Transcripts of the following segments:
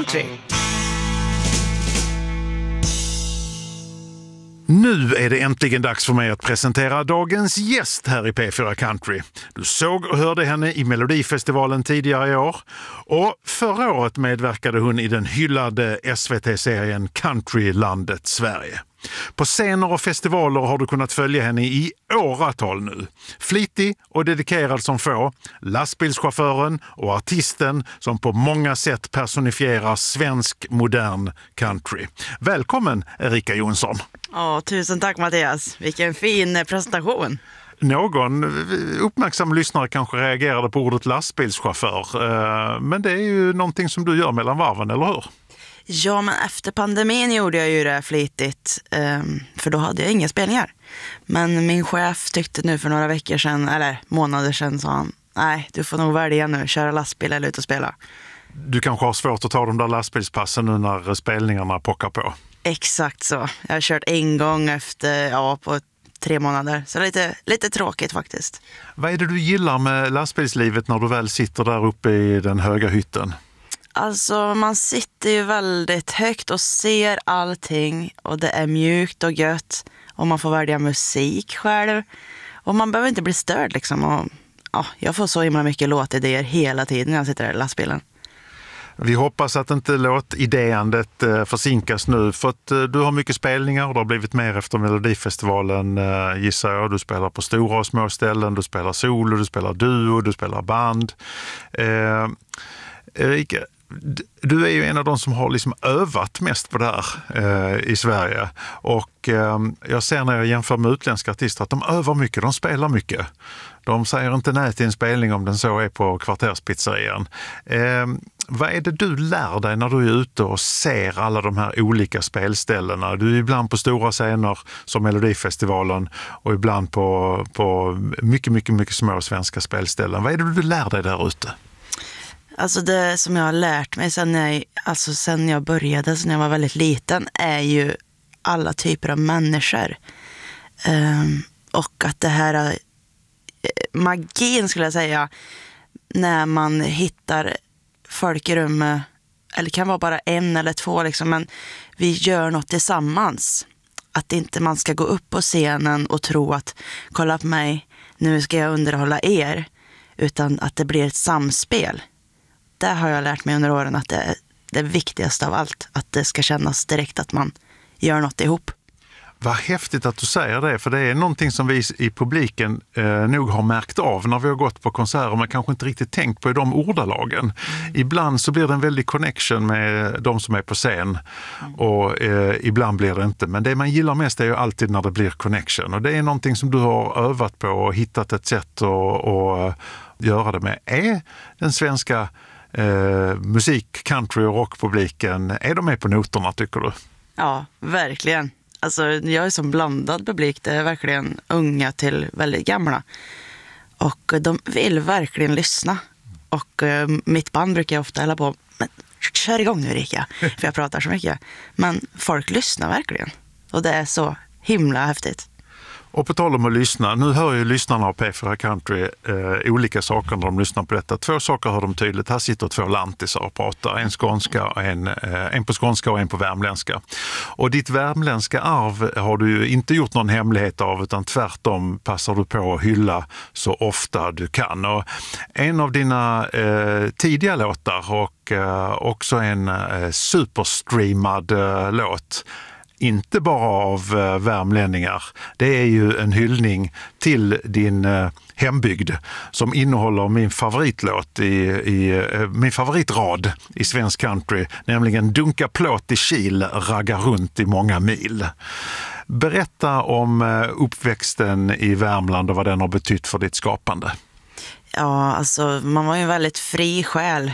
Country. Nu är det äntligen dags för mig att presentera dagens gäst här i P4 Country. Du såg och hörde henne i Melodifestivalen tidigare i år. Och förra året medverkade hon i den hyllade SVT-serien Countrylandet Sverige. På scener och festivaler har du kunnat följa henne i åratal nu. Flitig och dedikerad som få, lastbilschauffören och artisten som på många sätt personifierar svensk modern country. Välkommen Erika Jonsson. Tusen tack Mattias, vilken fin presentation. Någon uppmärksam lyssnare kanske reagerade på ordet lastbilschaufför, men det är ju någonting som du gör mellan varven, eller hur? Ja, men efter pandemin gjorde jag ju det flitigt, för då hade jag inga spelningar. Men min chef tyckte nu för några veckor sedan, eller månader sedan, sa han: nej, du får nog välja nu, köra lastbil eller ut och spela. Du kanske har svårt att ta de där lastbilspassen nu när spelningarna pockar på. Exakt så. Jag har kört en gång efter, på 3 månader. Så det är lite tråkigt faktiskt. Vad är det du gillar med lastbilslivet när du väl sitter där uppe i den höga hytten? Alltså man sitter ju väldigt högt och ser allting och det är mjukt och gött och man får välja musik själv och man behöver inte bli störd liksom. Och, jag får så himla mycket låtidéer hela tiden när jag sitter där i lastbilen. Vi hoppas att inte låtidéandet försinkas nu, för att du har mycket spelningar och det har blivit mer efter Melodifestivalen, gissar jag. Du spelar på stora och små ställen, du spelar solo, du spelar duo, du spelar band. Erika, du är ju en av de som har liksom övat mest på det här i Sverige, och jag ser när jag jämför med utländska artister att de övar mycket, de spelar mycket. De säger inte nej till en spelning om den så är på kvarterspizzerian. Vad är det du lär dig när du är ute och ser alla de här olika spelställena? Du är ibland på stora scener som Melodifestivalen och ibland på mycket små svenska spelställen. Vad är det du lär dig där ute? Alltså det som jag har lärt mig sen jag började, sen jag var väldigt liten, är ju alla typer av människor. Och att det här magin, skulle jag säga, när man hittar folk i rummet, eller kan vara bara 1 eller 2 liksom, men vi gör något tillsammans. Att inte man ska gå upp på scenen och tro att kolla på mig, nu ska jag underhålla er, utan att det blir ett samspel. Det har jag lärt mig under åren, att det är det viktigaste av allt. Att det ska kännas direkt att man gör något ihop. Vad häftigt att du säger det, för det är någonting som vi i publiken nog har märkt av när vi har gått på konserter, men kanske inte riktigt tänkt på i de ordalagen. Ibland så blir det en väldig connection med de som är på scen och ibland blir det inte. Men det man gillar mest är ju alltid när det blir connection, och det är någonting som du har övat på och hittat ett sätt att göra det med. Är den svenska musik-, country- och rockpubliken, är de med på noterna, tycker du? Ja, verkligen. Alltså jag är som blandad publik, det är verkligen unga till väldigt gamla. Och de vill verkligen lyssna. Och mitt band brukar jag ofta hälla på, men kör igång nu Erika, för jag pratar så mycket. Men folk lyssnar verkligen. Och det är så himla häftigt. Och på tal om att lyssna, nu hör ju lyssnarna av P4 Country olika saker när de lyssnar på detta. 2 saker hör de tydligt. Här sitter 2 lantisar och pratar. En skånska och en på skånska och en på värmländska. Och ditt värmländska arv har du ju inte gjort någon hemlighet av, utan tvärtom passar du på att hylla så ofta du kan. Och en av dina tidiga låtar och också en superstreamad låt, inte bara av värmlänningar. Det är ju en hyllning till din hembygd som innehåller min favoritlåt min favoritrad i svensk country, nämligen dunka plåt i Kil, ragga runt i många mil. Berätta om uppväxten i Värmland och vad den har betytt för ditt skapande. Ja, alltså man var ju en väldigt fri själ.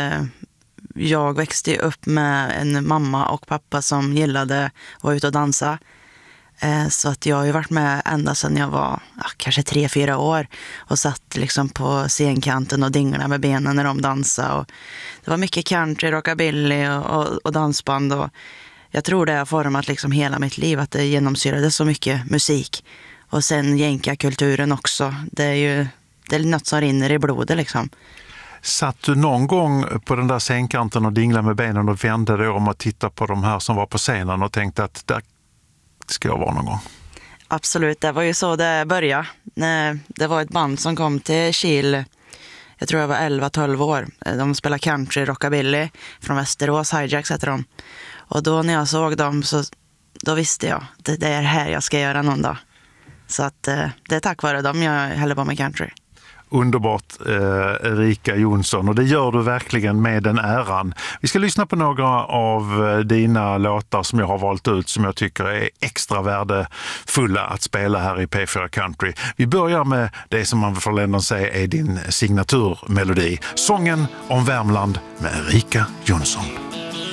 Jag växte upp med en mamma och pappa som gillade att vara ute och dansa. Så att jag har ju varit med ända sedan jag var kanske 3-4 år och satt liksom på scenkanten och dinglade med benen när de dansade. Och det var mycket country, rockabilly och dansband, och jag tror det har format liksom hela mitt liv, att det genomsyrade så mycket musik. Och sen jänkarkulturen också, det är något som rinner i blodet liksom. Satt du någon gång på den där scenkanten och dinglade med benen och vände dig om och tittade på de här som var på scenen och tänkte att där ska jag vara någon gång? Absolut, det var ju så det började. Det var ett band som kom till Kil, jag tror jag var 11-12 år. De spelade country, rockabilly från Västerås, Hijacks heter de. Och då när jag såg dem så då visste jag att det är här jag ska göra någon dag. Så att det är tack vare dem jag häller på med country. Underbart, Erika Jonsson, och det gör du verkligen med den äran. Vi ska lyssna på några av dina låtar som jag har valt ut som jag tycker är extra värdefulla att spela här i P4 Country. Vi börjar med det som man får ändå säga är din signaturmelodi, Sången om Värmland med Erika Jonsson.